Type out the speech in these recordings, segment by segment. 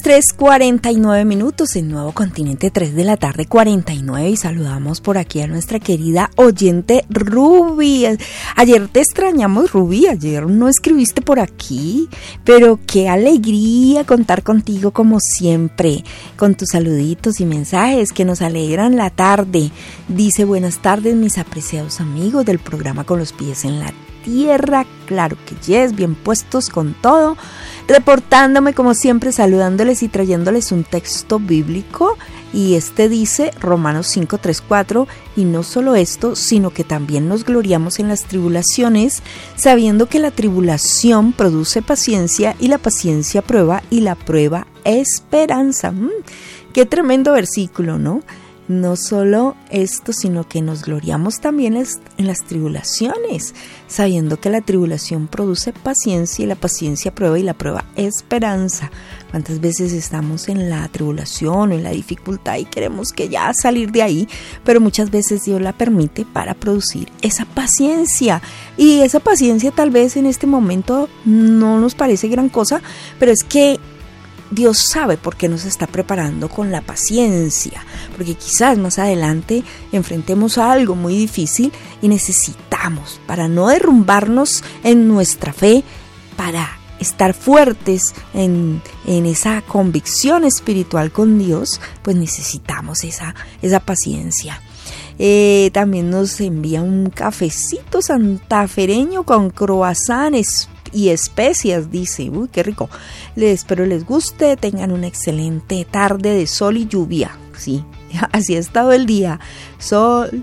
3:49 en Nuevo Continente, 3 de la tarde, 49, y saludamos por aquí a nuestra querida oyente Ruby. Ayer te extrañamos, Ruby, ayer no escribiste por aquí, pero qué alegría contar contigo como siempre, con tus saluditos y mensajes que nos alegran la tarde. Dice: buenas tardes, mis apreciados amigos del programa Con los Pies en la Tierra, claro que yes, bien puestos con todo, reportándome como siempre, saludándoles y trayéndoles un texto bíblico, y este dice Romanos 5:3-4, y no solo esto, sino que también nos gloriamos en las tribulaciones, sabiendo que la tribulación produce paciencia, y la paciencia prueba, y la prueba esperanza. Qué tremendo versículo, ¿no? No solo esto, sino que nos gloriamos también en las tribulaciones, sabiendo que la tribulación produce paciencia, y la paciencia prueba, y la prueba esperanza. ¿Cuántas veces estamos en la tribulación o en la dificultad y queremos que ya salir de ahí? Pero muchas veces Dios la permite para producir esa paciencia. Y esa paciencia tal vez en este momento no nos parece gran cosa, pero es que Dios sabe por qué nos está preparando con la paciencia, porque quizás más adelante enfrentemos a algo muy difícil y necesitamos, para no derrumbarnos en nuestra fe, para estar fuertes en esa convicción espiritual con Dios, pues necesitamos esa paciencia. También nos envía un cafecito santafereño con croissants y especias, dice. Uy, qué rico. Espero les guste, tengan una excelente tarde de sol y lluvia. Sí, así ha estado el día. Sol,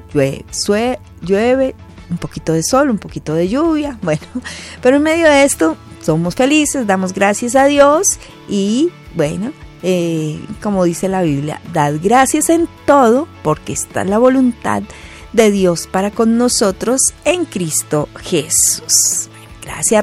llueve, un poquito de sol, un poquito de lluvia. Bueno, pero en medio de esto somos felices, damos gracias a Dios y bueno, como dice la Biblia, dad gracias en todo, porque está la voluntad de Dios para con nosotros en Cristo Jesús. Gracias,